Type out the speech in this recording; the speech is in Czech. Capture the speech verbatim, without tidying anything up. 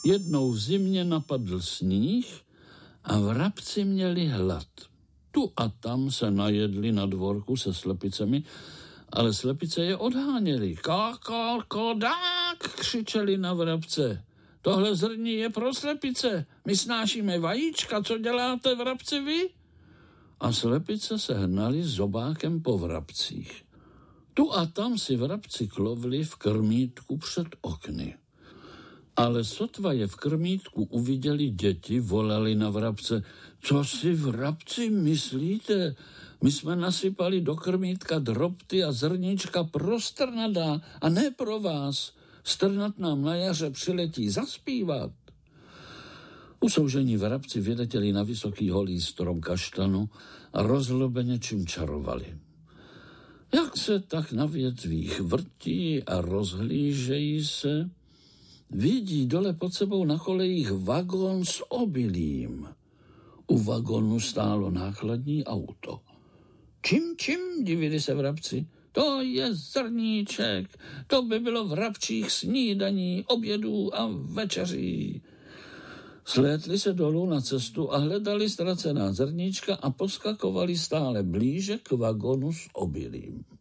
Jednou v zimě napadl sníh a vrabci měli hlad. Tu a tam se najedli na dvorku se slepicemi, ale slepice je odháněly. Kokolko dák, křičeli na vrabce. Tohle zrní je pro slepice. My snášíme vajíčka, co děláte, vrabci, vy? A slepice se hnali zobákem po vrabcích. Tu a tam si vrabci klovli v krmítku před okny. Ale sotva je v krmítku uviděli děti, volali na vrabce. Co si, vrabci, myslíte? My jsme nasypali do krmítka drobty a zrníčka pro strnada a ne pro vás. Strnad nám na jaře přiletí zaspívat. Usoužení vrabci vyletěli na vysoký holý strom kaštanu a rozlobeně čimčarovali. Jak se tak na větvích vrtí a rozhlížejí se, vidí dole pod sebou na kolejích vagón s obilím. U vagónu stálo nákladní auto. Čím, čím, divili se vrabci. To je zrníček, to by bylo vrabčích snídaní, obědů a večeří. Slétli se dolů na cestu a hledali ztracená zrníčka a poskakovali stále blíže k vagonu s obilím.